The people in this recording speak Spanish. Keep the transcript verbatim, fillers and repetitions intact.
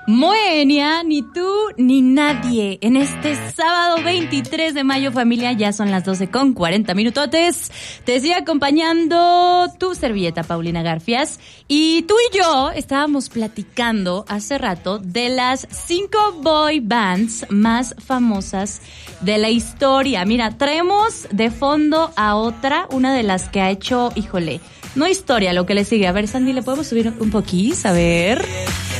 Moenia, ni tú ni nadie. En este sábado veintitrés de mayo, familia, ya son las doce con cuarenta minutotes. Te sigue acompañando tu servilleta Paulina Garfias. Y tú y yo estábamos platicando hace rato de las cinco boy bands más famosas de la historia. Mira, traemos de fondo a otra, una de las que ha hecho, híjole, no historia, lo que le sigue. A ver, Sandy, ¿le podemos subir un poquís? A ver...